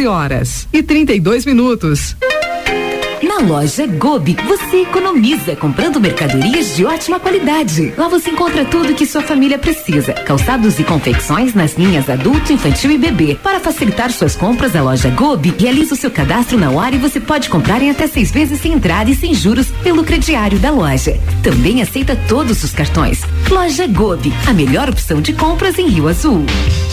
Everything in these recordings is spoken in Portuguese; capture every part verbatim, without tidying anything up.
doze horas e trinta e dois minutos. Na loja Gobi, você economiza comprando mercadorias de ótima qualidade. Lá você encontra tudo que sua família precisa. Calçados e confecções nas linhas adulto, infantil e bebê. Para facilitar suas compras, a loja Gobi realiza o seu cadastro na hora e você pode comprar em até seis vezes sem entrada e sem juros pelo crediário da loja. Também aceita todos os cartões. Loja Gobi, a melhor opção de compras em Rio Azul.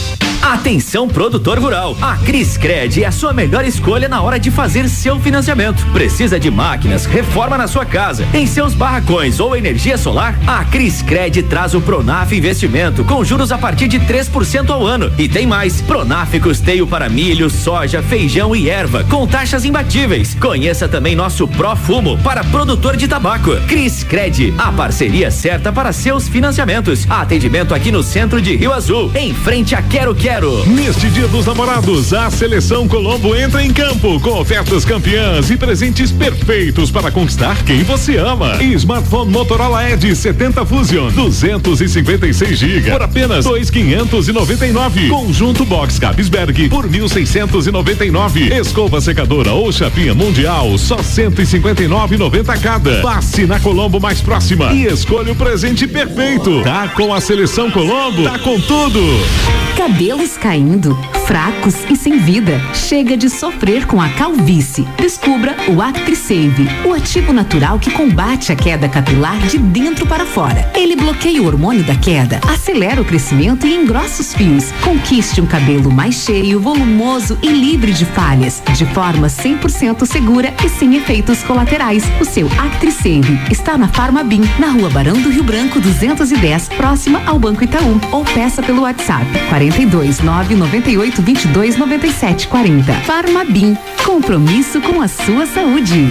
Atenção, produtor rural, a Criscred é a sua melhor escolha na hora de fazer seu financiamento. Precisa de máquinas, reforma na sua casa, em seus barracões ou energia solar? A Criscred traz o Pronaf Investimento com juros a partir de três por cento ao ano. E tem mais, Pronaf custeio para milho, soja, feijão e erva com taxas imbatíveis. Conheça também nosso Profumo para produtor de tabaco. Criscred, a parceria certa para seus financiamentos. Atendimento aqui no centro de Rio Azul, em frente a Quero Quero. Neste Dia dos Namorados, a Seleção Colombo entra em campo com ofertas campeãs e presentes perfeitos para conquistar quem você ama. Smartphone Motorola Edge setenta Fusion duzentos e cinquenta e seis gigas por apenas dois mil quinhentos e noventa e nove. Conjunto Box Capsberg por mil seiscentos e noventa e nove. Escova secadora ou chapinha mundial só cento e cinquenta e nove e noventa cada. Passe na Colombo mais próxima e escolha o presente perfeito. Tá com a Seleção Colombo, tá com tudo. Cabelos caindo, fracos e sem vida. Chega de sofrer com a calvície. Descubra o ActriSave, o ativo natural que combate a queda capilar de dentro para fora. Ele bloqueia o hormônio da queda, acelera o crescimento e engrossa os fios. Conquiste um cabelo mais cheio, volumoso e livre de falhas, de forma cem por cento segura e sem efeitos colaterais. O seu ActriSave está na Farmabim, na Rua Barão do Rio Branco duzentos e dez, próxima ao Banco Itaú, ou peça pelo WhatsApp quarenta e dois, nove noventa e oito, vinte e dois, noventa e sete, quarenta. Farmabim, compromisso com a sua saúde.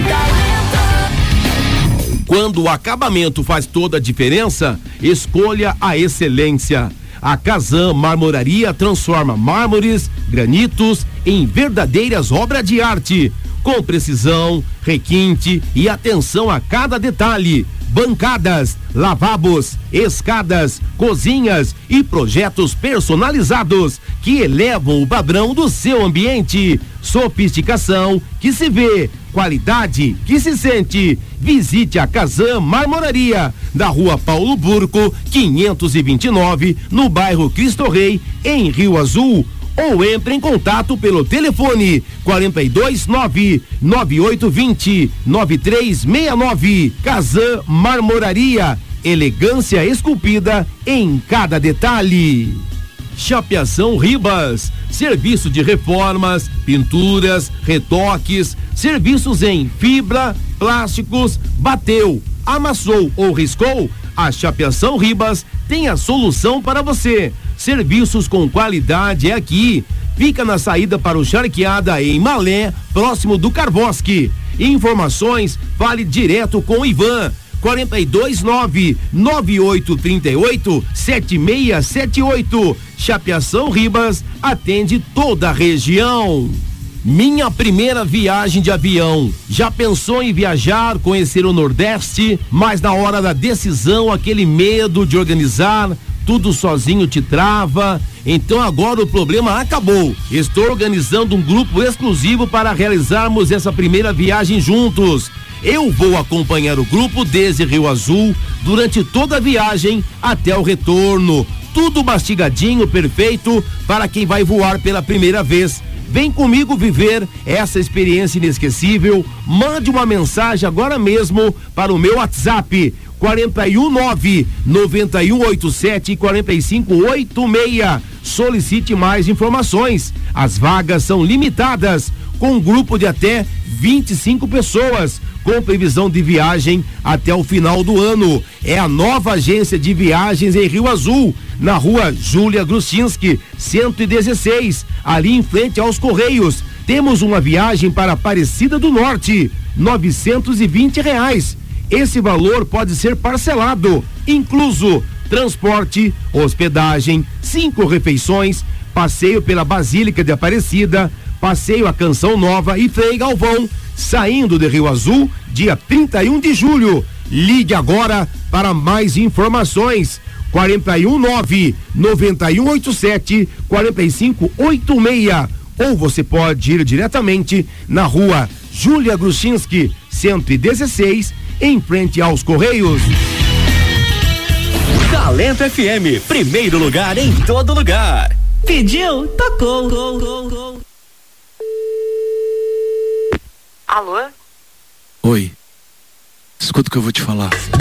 Quando o acabamento faz toda a diferença, escolha a excelência. A Kazan Marmoraria transforma mármores, granitos em verdadeiras obras de arte, com precisão, requinte e atenção a cada detalhe. Bancadas, lavabos, escadas, cozinhas e projetos personalizados que elevam o padrão do seu ambiente. Sofisticação que se vê, qualidade que se sente. Visite a Kazan Marmoraria, da Rua Paulo Burco, quinhentos e vinte e nove, no bairro Cristo Rei, em Rio Azul. Ou entre em contato pelo telefone quarenta e dois, nove nove oito vinte, nove três seis nove. Kazan Marmoraria, elegância esculpida em cada detalhe. Chapeação Ribas, serviço de reformas, pinturas, retoques, serviços em fibra, plásticos. Bateu, amassou ou riscou? A Chapeação Ribas tem a solução para você. Serviços com qualidade é aqui. Fica na saída para o Charqueada, em Malé, próximo do Carvosque. Informações, fale direto com o Ivan. quarenta e dois, nove nove oito três oito, sete seis sete oito. Chapeação Ribas atende toda a região. Minha primeira viagem de avião. Já pensou em viajar, conhecer o Nordeste, mas na hora da decisão, aquele medo de organizar, tudo sozinho te trava? Então agora o problema acabou. Estou organizando um grupo exclusivo para realizarmos essa primeira viagem juntos. Eu vou acompanhar o grupo desde Rio Azul durante toda a viagem até o retorno. Tudo mastigadinho, perfeito para quem vai voar pela primeira vez. Vem comigo viver essa experiência inesquecível. Mande uma mensagem agora mesmo para o meu WhatsApp quarenta e um, nove noventa e um, oitenta e sete, quarenta e cinco, oitenta e seis. Solicite mais informações. As vagas são limitadas, com um grupo de até vinte e cinco pessoas, com previsão de viagem até o final do ano. É a nova agência de viagens em Rio Azul, na Rua Júlia Grustinski, cento e dezesseis, ali em frente aos Correios. Temos uma viagem para Aparecida do Norte, novecentos e vinte reais. Esse valor pode ser parcelado, incluso transporte, hospedagem, cinco refeições, passeio pela Basílica de Aparecida, passeio à Canção Nova e Frei Galvão, saindo de Rio Azul, dia trinta e um de julho. Ligue agora para mais informações. quarenta e um, nove noventa e um, oitenta e sete, quarenta e cinco, oitenta e seis. ou você pode ir diretamente na rua Júlia Grushinski, cento e dezesseis, em frente aos Correios. Talento F M, primeiro lugar em todo lugar. Pediu, tocou. Alô? Oi, escuta o que eu vou te falar.